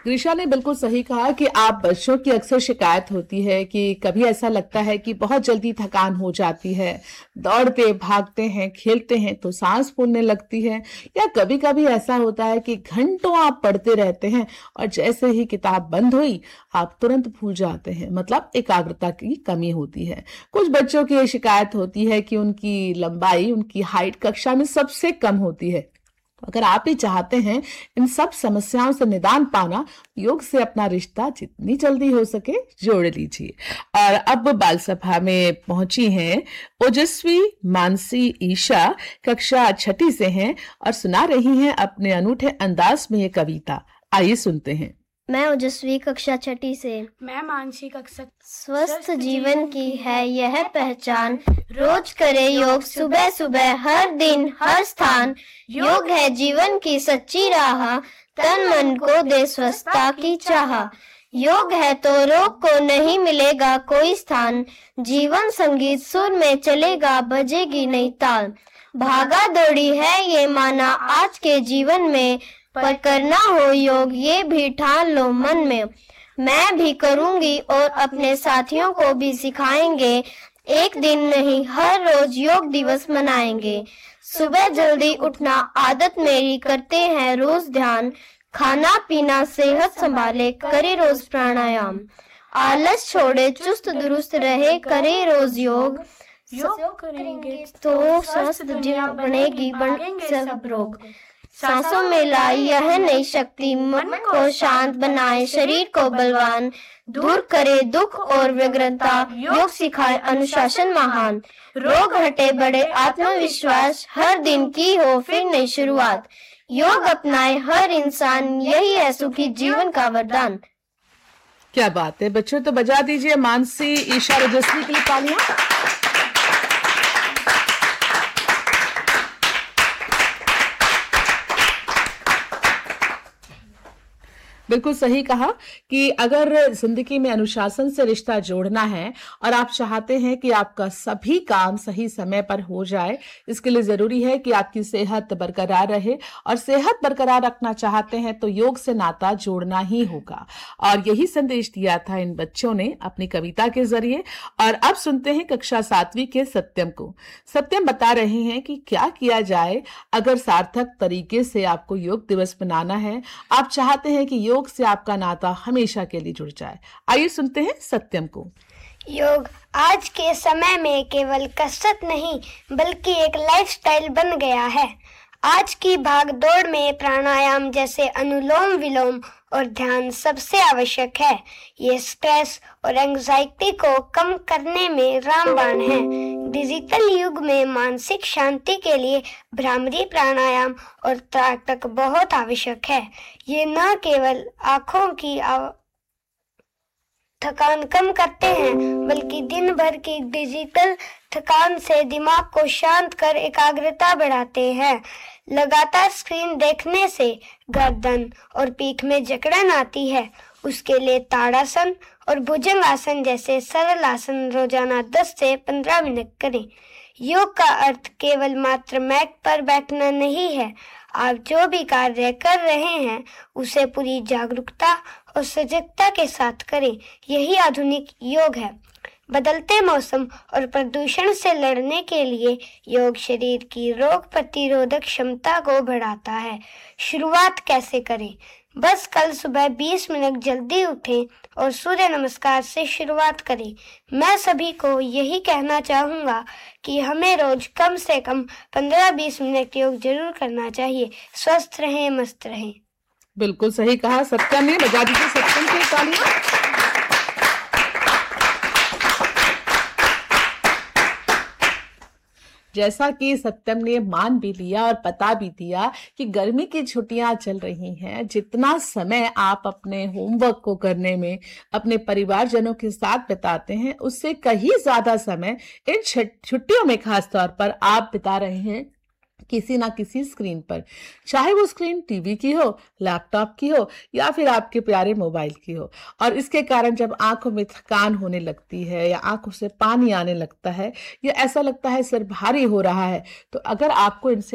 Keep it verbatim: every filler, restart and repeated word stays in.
ग्रीशा ने बिल्कुल सही कहा कि आप बच्चों की अक्सर शिकायत होती है कि कभी ऐसा लगता है कि बहुत जल्दी थकान हो जाती है, दौड़ते भागते हैं, खेलते हैं तो सांस फूलने लगती है, या कभी कभी ऐसा होता है कि घंटों आप पढ़ते रहते हैं और जैसे ही किताब बंद हुई आप तुरंत भूल जाते हैं, मतलब एकाग्रता की कमी होती है। कुछ बच्चों की ये शिकायत होती है कि उनकी लंबाई, उनकी हाइट कक्षा में सबसे कम होती है। अगर आप भी चाहते हैं इन सब समस्याओं से निदान पाना, योग से अपना रिश्ता जितनी जल्दी हो सके जोड़ लीजिए। और अब बाल सभा में पहुंची हैं ओजस्वी मानसी ईशा, कक्षा छठी से हैं और सुना रही हैं अपने अनूठे अंदाज में ये कविता। आइए सुनते हैं। मैं ओजस्वी कक्षा छठी से। मैं मानसी कक्षा। स्वस्थ जीवन की है यह पहचान, रोज करे योग सुबह सुबह, हर दिन हर स्थान। योग है जीवन की सच्ची राह, तन मन को दे स्वस्थता की चाह। योग है तो रोग को नहीं मिलेगा कोई स्थान, जीवन संगीत सुर में चलेगा, बजेगी नई ताल। भागा दौड़ी है ये माना आज के जीवन में, पर करना हो योग ये भी ठान लो मन में। मैं भी करूंगी और अपने साथियों को भी सिखाएंगे, एक दिन नहीं हर रोज योग दिवस मनाएंगे। सुबह जल्दी उठना आदत मेरी, करते हैं रोज ध्यान। खाना पीना सेहत संभाले, करे रोज प्राणायाम। आलस छोड़े चुस्त दुरुस्त रहे, करे रोज योग। योग करेंगे तो स्वस्थ दुनिया बनेगी, बनेंगे सब रोग। सांसों में लाई यह नई शक्ति, मन को शांत बनाए, शरीर को बलवान। दूर करे दुख और व्यग्रता, योग सिखाए अनुशासन महान। रोग हटे बढ़े आत्मविश्वास, हर दिन की हो फिर नई शुरुआत। योग अपनाए हर इंसान, यही है सुखी जीवन का वरदान। क्या बात है बच्चों, तो बजा दीजिए मानसी ईशा ओजस्वी के लिए तालियां। बिल्कुल सही कहा कि अगर जिंदगी में अनुशासन से रिश्ता जोड़ना है और आप चाहते हैं कि आपका सभी काम सही समय पर हो जाए, इसके लिए जरूरी है कि आपकी सेहत बरकरार रहे, और सेहत बरकरार रखना चाहते हैं तो योग से नाता जोड़ना ही होगा। और यही संदेश दिया था इन बच्चों ने अपनी कविता के जरिए। और अब सुनते हैं कक्षा सातवीं के सत्यम को। सत्यम बता रहे हैं कि क्या किया जाए अगर सार्थक तरीके से आपको योग दिवस मनाना है, आप चाहते हैं कि योग से आपका नाता हमेशा के लिए जुड़ जाए। आइए सुनते हैं सत्यम को। योग आज के समय में केवल कसरत नहीं बल्कि एक लाइफस्टाइल बन गया है। आज की भाग दौड़ में प्राणायाम जैसे अनुलोम विलोम और ध्यान सबसे आवश्यक है। ये स्ट्रेस और एंजाइटी को कम करने में रामबाण है। डिजिटल युग में मानसिक शांति के लिए भ्रामरी प्राणायाम और त्राटक बहुत आवश्यक है। ये न केवल आँखों की आव... थकान कम करते हैं बल्कि दिन भर की डिजिटल थकान से दिमाग को शांत कर एकाग्रता बढ़ाते हैं। लगातार स्क्रीन देखने से गर्दन और पीठ में जकड़न आती है। उसके लिए ताड़ासन और भुजंगासन जैसे सरल आसन रोजाना दस से पंद्रह मिनट करें। योग का अर्थ केवल मात्र मैट पर बैठना नहीं है। आप जो भी कार्य कर रहे हैं उसे पूरी जागरूकता और सजगता के साथ करें। यही आधुनिक योग है। बदलते मौसम और प्रदूषण से लड़ने के लिए योग शरीर की रोग प्रतिरोधक क्षमता को बढ़ाता है। शुरुआत कैसे करें? बस कल सुबह बीस मिनट जल्दी उठें और सूर्य नमस्कार से शुरुआत करें। मैं सभी को यही कहना चाहूँगा कि हमें रोज कम से कम पंद्रह बीस मिनट योग जरूर करना चाहिए। स्वस्थ रहें, मस्त रहें। बिल्कुल सही कहा सत्यम ने। बजा दीजिए सत्यम की तालियां। जैसा कि सत्यम ने मान भी लिया और पता भी दिया कि गर्मी की छुट्टियां चल रही हैं, जितना समय आप अपने होमवर्क को करने में अपने परिवारजनों के साथ बिताते हैं, उससे कहीं ज्यादा समय इन छुट्टियों में खास तौर पर आप बिता रहे हैं किसी ना किसी स्क्रीन पर, चाहे वो स्क्रीन टीवी की हो, लैपटॉप की हो या फिर आपके प्यारे मोबाइल की हो। और इसके कारण जब आंखों में थकान होने लगती है या आंखों से पानी आने लगता है या ऐसा लगता है सिर भारी हो रहा है, तो अगर आपको इनसे